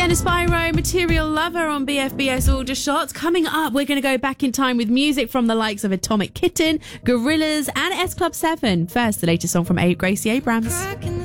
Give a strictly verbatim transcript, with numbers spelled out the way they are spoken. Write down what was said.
Dennis Spyro, Material Lover on B F B S Aldershot. Coming up, we're going to go back in time with music from the likes of Atomic Kitten, Gorillaz and S Club seven. First, the latest song from A- Gracie Abrams.